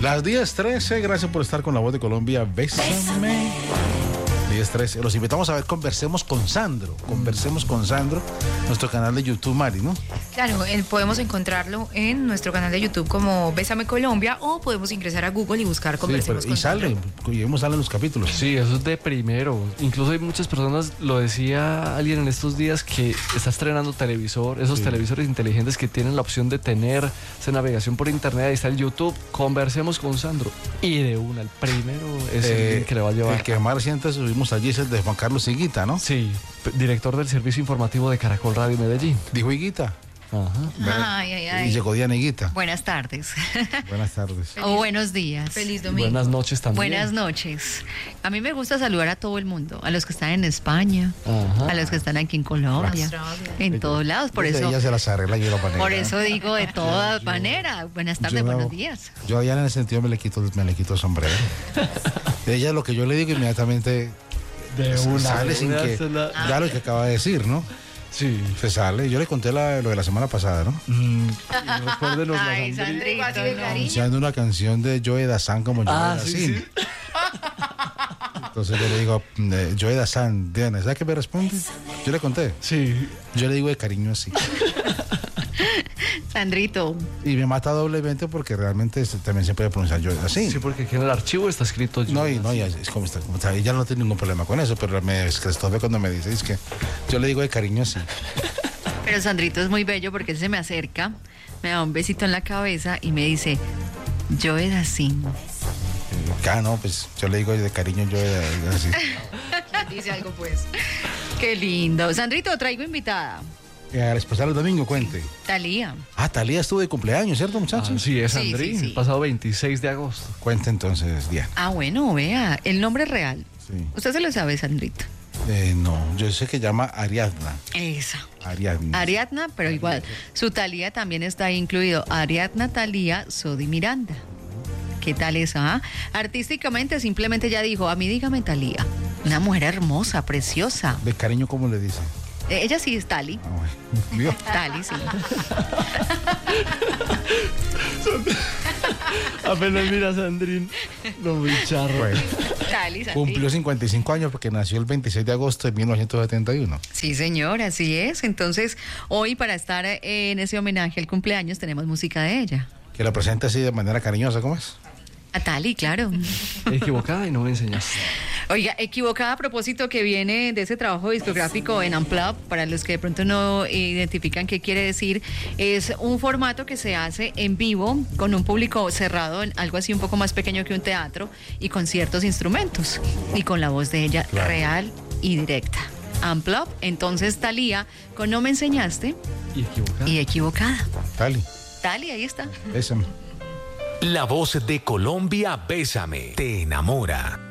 Las 10:13, gracias por estar con La Voz de Colombia. Bésame. 10:13. Los invitamos a ver Conversemos con Sandro. Conversemos con Sandro, nuestro canal de YouTube, Mari, ¿no? Claro, podemos encontrarlo en nuestro canal de YouTube como Bésame Colombia, o podemos ingresar a Google y buscar Conversemos con Sandro. Y salen los capítulos. Sí, eso es de primero. Incluso hay muchas personas, lo decía alguien en estos días, que está estrenando televisor, esos televisores inteligentes que tienen la opción de tener esa navegación por internet. Ahí está el YouTube, Conversemos con Sandro. Y de una, el primero es el link que le va a llevar. El que más reciente subimos allí es el de Juan Carlos Higuita, ¿no? Sí, director del servicio informativo de Caracol Radio Medellín. Dijo Higuita. Ajá. Ay. Y llegó Diana Higuita. Buenas tardes. Buenas tardes. O buenos días. Feliz domingo. Buenas noches también. Buenas noches. A mí me gusta saludar a todo el mundo, a los que están en España, a los que están aquí en Colombia, en todos lados. Por eso, ella se las arregla y yo la manera. por eso digo de todas maneras. Buenas tardes, buenos días. Yo a Diana en ese sentido me le quito el sombrero. Ella lo que yo le digo inmediatamente De una, sale sin que ya lo que acaba de decir, ¿no? Sí. Se sale. Yo le conté lo de la semana pasada, ¿no? Recuérdenos la Ay, Sandrita. Sandrito, no. Anunciando una canción de Joe Dassin como Joe Dassin. Sí. Entonces yo le digo, Joe Dassin, Diana, ¿sabes qué me responde? Yo le conté. Sí. Yo le digo de cariño así. Sandrito, Y me mata doblemente porque realmente también se puede pronunciar Joe Dassin. Sí, porque aquí en el archivo está escrito. No, ya es como está. Ella no tiene ningún problema con eso, pero me escribe cuando me dice, es que yo le digo de cariño así. pero Sandrito es muy bello porque él se me acerca, me da un besito en la cabeza y me dice, yo era así. No, pues yo le digo de cariño, así. Dice algo, pues. Qué lindo. Sandrito, traigo invitada. Al especial el domingo, cuente. Talía. Talía estuvo de cumpleaños, ¿cierto, muchachos? Sí, es Sí, Andrín, sí. el pasado 26 de agosto. Cuente entonces, Diana. Bueno, vea, el nombre real. Sí. Usted se lo sabe, Sandrito. No, yo sé que llama Ariadna. Esa. Ariadna. Pero igual, su Talía también está ahí incluido. Ariadna Talía Sodi Miranda. ¿Qué tal esa? Artísticamente simplemente ya dijo, a mí dígame Talía. Una mujer hermosa, preciosa. De cariño, ¿cómo le dice? Ella sí es Tali. Bueno. ¿Vio? Tali, sí. Apenas mira a Sandrín. No, muy charro. Bueno, Tali, Santi. cumplió 55 años porque nació el 26 de agosto de 1971. Sí, señor, así es. Entonces, hoy para estar en ese homenaje al cumpleaños tenemos música de ella. Que la presenta así de manera cariñosa, ¿cómo es? A Tali, claro. Equivocada y no me enseñaste. Oiga, equivocada a propósito que viene de ese trabajo discográfico en Unplugged, para los que de pronto no identifican qué quiere decir, es un formato que se hace en vivo con un público cerrado, en algo así un poco más pequeño que un teatro, y con ciertos instrumentos, y con la voz de ella real y directa. Unplugged, entonces Talía con No me enseñaste Y equivocada. y equivocada. Tali, ahí está. Bésame. La Voz de Colombia, Bésame, te enamora.